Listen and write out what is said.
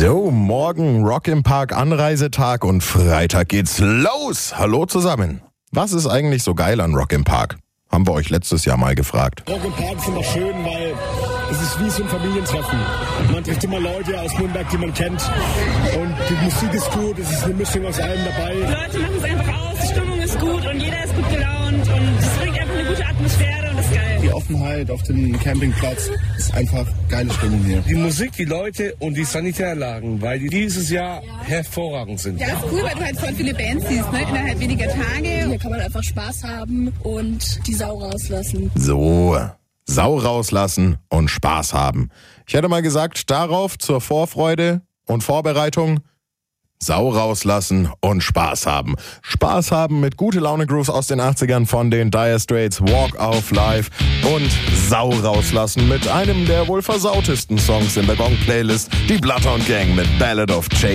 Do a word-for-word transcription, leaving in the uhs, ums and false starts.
So, morgen Rock im Park Anreisetag und Freitag geht's los. Hallo zusammen. Was ist eigentlich so geil an Rock im Park? Haben wir euch letztes Jahr mal gefragt. Rock im Park ist immer schön, weil es ist wie so ein Familientreffen. Man trifft immer Leute aus Nürnberg, die man kennt. Und die Musik ist gut, es ist eine Mischung aus allem dabei. Die Leute machen es einfach aus, die Stimmung ist gut und jeder ist gut gelaunt und es bringt einfach eine gute Atmosphäre und ist geil. Die Offenheit auf dem Campingplatz ist einfach geile Stimmung hier. Die Musik, die Leute und die Sanitäranlagen, weil die dieses Jahr hervorragend sind. Ja, das ist cool, weil du halt voll viele Bands siehst, ne? Innerhalb weniger Tage. Hier kann man einfach Spaß haben und die Sau rauslassen. So, Sau rauslassen und Spaß haben. Ich hätte mal gesagt, darauf zur Vorfreude und Vorbereitung Sau rauslassen und Spaß haben. Spaß haben mit gute Laune Grooves aus den achtzigern von den Dire Straits, Walk of Life, und Sau rauslassen mit einem der wohl versautesten Songs in der Gong-Playlist, die Bloodhound Gang mit Ballad of J.